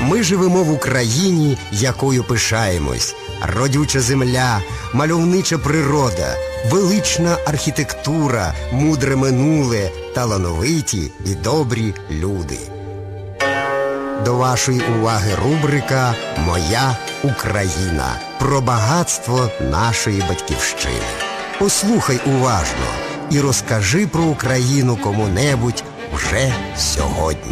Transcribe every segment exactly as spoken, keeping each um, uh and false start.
Ми живемо в Україні, якою пишаємось. Родюча земля, мальовнича природа, велична архітектура, мудре минуле, талановиті і добрі люди. До вашої уваги рубрика «Моя Україна» про багатство нашої батьківщини. Послухай уважно і розкажи про Україну кому-небудь вже сьогодні.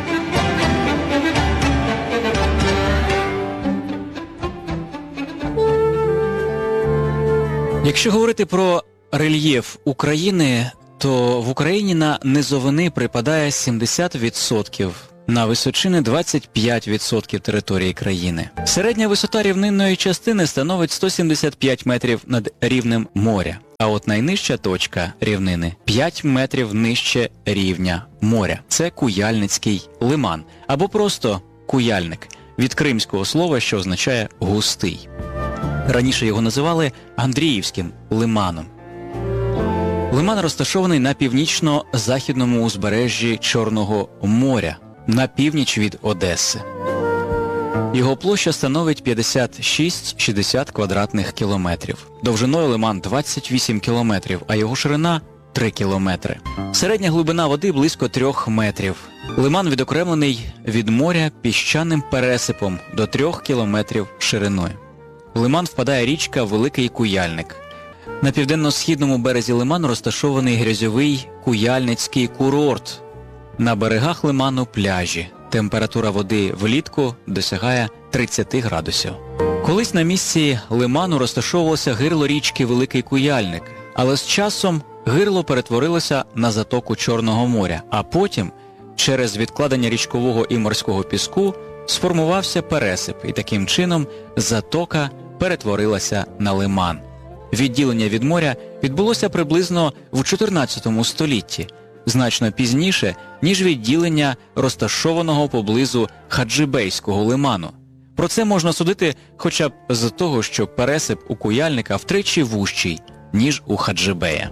Якщо говорити про рельєф України, то в Україні на низовини припадає сімдесят відсотків, на височини двадцять п'ять відсотків території країни. Середня висота рівнинної частини становить сто сімдесят п'ять метрів над рівнем моря, а от найнижча точка рівнини – п'ять метрів нижче рівня моря. Це Куяльницький лиман, або просто Куяльник, від кримського слова, що означає «густий». Раніше його називали Андріївським лиманом. Лиман розташований на північно-західному узбережжі Чорного моря, на північ від Одеси. Його площа становить п'ятдесят шість - шістдесят квадратних кілометрів. Довжиною лиман двадцять вісім кілометрів, а його ширина – три кілометри. Середня глибина води близько трьох метрів. Лиман відокремлений від моря піщаним пересипом до трьох кілометрів шириною. В лиман впадає річка Великий Куяльник. На південно-східному березі лиману розташований грязьовий Куяльницький курорт. На берегах лиману пляжі. Температура води влітку досягає тридцять градусів. Колись на місці лиману розташовувалося гирло річки Великий Куяльник, але з часом гирло перетворилося на затоку Чорного моря, а потім, через відкладення річкового і морського піску, сформувався пересип, і таким чином затока перетворилася на лиман. Відділення від моря відбулося приблизно в чотирнадцятому столітті, значно пізніше, ніж відділення розташованого поблизу Хаджибейського лиману. Про це можна судити хоча б з того, що пересип у Куяльника втричі вужчий, ніж у Хаджибея.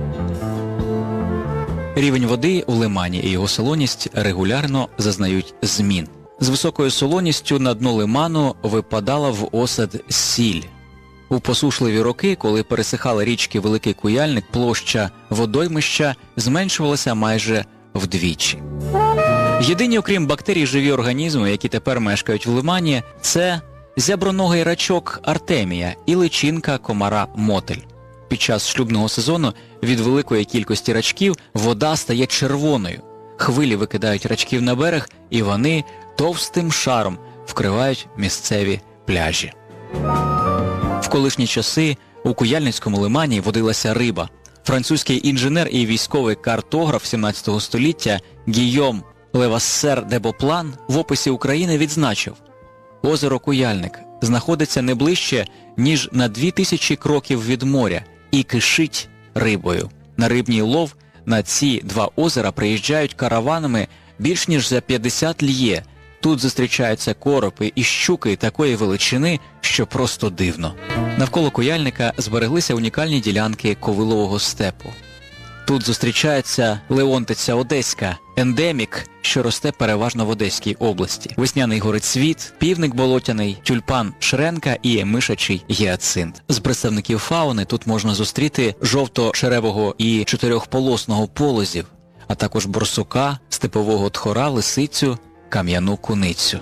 Рівень води у лимані і його солоність регулярно зазнають змін. З високою солоністю на дно лиману випадала в осад сіль. У посушливі роки, коли пересихали річки Великий Куяльник, площа водоймища зменшувалася майже вдвічі. Єдині, окрім бактерій, живі організми, які тепер мешкають в лимані, це зяброногий рачок Артемія і личинка комара мотель. Під час шлюбного сезону від великої кількості рачків вода стає червоною. Хвилі викидають рачків на берег, і вони товстим шаром вкривають місцеві пляжі. В колишні часи у Куяльницькому лимані водилася риба. Французький інженер і військовий картограф сімнадцятого століття Гійом Левассер де Боплан в описі України відзначив: озеро Куяльник знаходиться не ближче, ніж на дві тисячі кроків від моря і кишить рибою. На рибній лов на ці два озера приїжджають караванами більш ніж за п'ятдесят льє. Тут зустрічаються коропи і щуки такої величини, що просто дивно. Навколо Куяльника збереглися унікальні ділянки ковилового степу. Тут зустрічається леонтиця одеська, ендемік, що росте переважно в Одеській області, весняний горицвіт, півник болотяний, тюльпан шренка і мишачий гіацинт. З представників фауни тут можна зустріти жовто-черевого і чотирьохполосного полозів, а також борсука, степового тхора, лисицю, кам'яну куницю.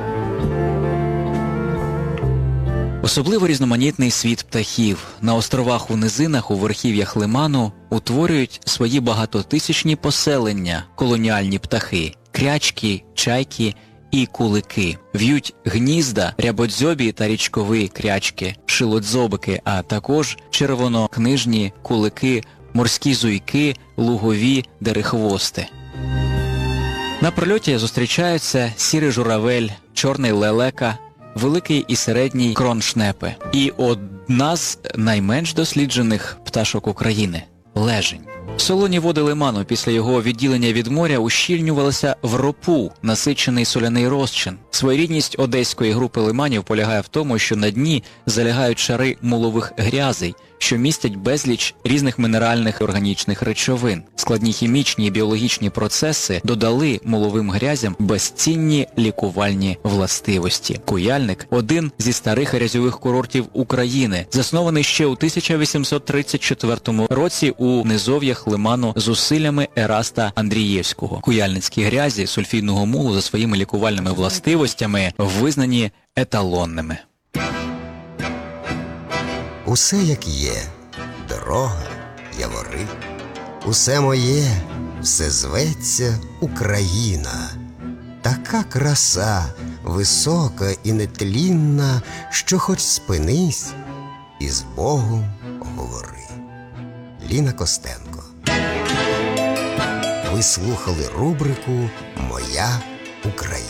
Особливо різноманітний світ птахів. На островах у низинах, у верхів'ях лиману утворюють свої багатотисячні поселення колоніальні птахи – крячки, чайки і кулики. В'ють гнізда рябодзьобі та річкові крячки, шилодзьобики, а також червонокнижні кулики, морські зуйки, лугові дерехвости. На прильоті зустрічаються сірий журавель, чорний лелека, великий і середній кроншнепи. І одна з найменш досліджених пташок України – лежень. Солоні води лиману після його відділення від моря ущільнювалися в ропу, насичений соляний розчин. Своєрідність одеської групи лиманів полягає в тому, що на дні залягають шари мулових грязей, що містять безліч різних мінеральних і органічних речовин. Складні хімічні і біологічні процеси додали муловим грязям безцінні лікувальні властивості. Куяльник – один зі старих грязьових курортів України, заснований ще у тисяча вісімсот тридцять четвертому році у низов'ях лиману зусиллями Ераста Андрієвського. Куяльницькі грязі сульфідного мулу за своїми лікувальними властивостями визнані еталонними. Усе як є, дорога, явори, усе моє, все зветься Україна. Така краса, висока і нетлінна, що хоч спинись і з Богом говори. Ліна Костенко. Ви слухали рубрику «Моя Україна».